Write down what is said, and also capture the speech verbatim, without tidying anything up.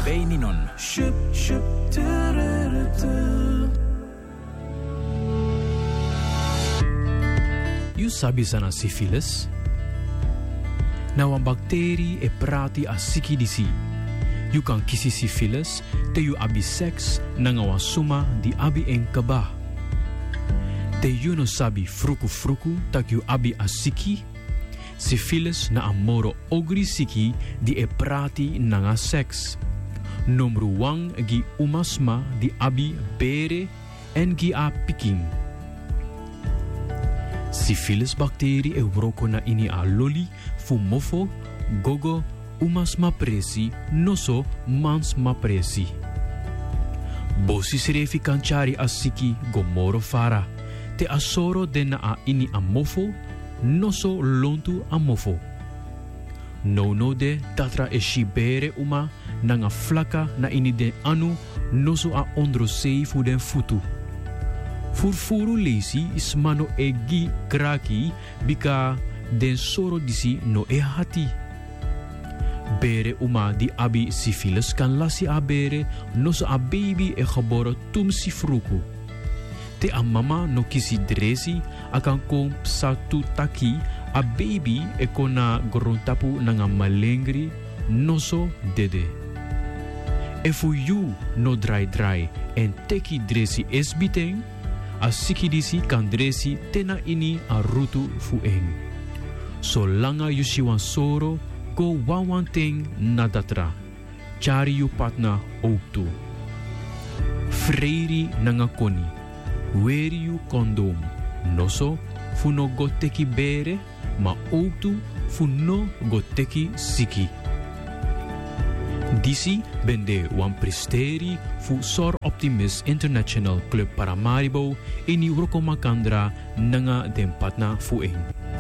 Beininon. Shup, shup, You sabi sana syphilis? Na wan bacterie e prati a siki disi. You kan kisi syphilis te you abi seks na nga wan suma di abi en kaba. Te you no sabi fruku fruku tak you abi a siki. Syphilis na amoro ogri siki di e prati na nga seks. Numru wang gi umasma di abi bere en gi a piking. Syphilis bacterie e wroko na ini a loli, fumofo, gogo, umasma presi, noso, mansma presi. Bosi srefi kanchari asiki gomoro fara. Te asoro dena a ini a mofo, noso lontu a mofo. No no de tatra e shibere uma nanga flaka na ini de anu noso a ondro seifu den futu. Furfuru lesi is mano egi kraki bika den soro disi no e hati. Bere uma di abi syphilis kan lasi a bere noso a baby e geboren tum si fruku. Te a mama no kisi dresi akan kom satu taki a baby e kona grontapu nanga malengri noso dede. E fu you no dry dry en teki dresi esbiteng a sikidisi kan dresi tena ini a rutu fueng. Solanga you si wan soro go wan wan ting na datra. Chari you patna outu. Freiri nanga koni. Wear you condom. Noso fu no go teki bere ma outu fu no go teki siki. Disi bende wan presteri fu Sor Optimist International Club Paramaribo ini Wrokomakandra nanga den patna fueng.